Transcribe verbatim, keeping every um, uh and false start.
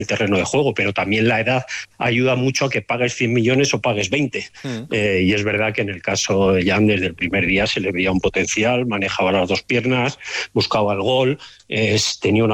terreno de juego, pero también la edad ayuda mucho a que pagues cien millones o pagues veinte. Mm. Eh, y es verdad que en el caso de Jan, desde el primer día se le veía un potencial, manejaba las dos piernas, buscaba el gol, eh, tenía una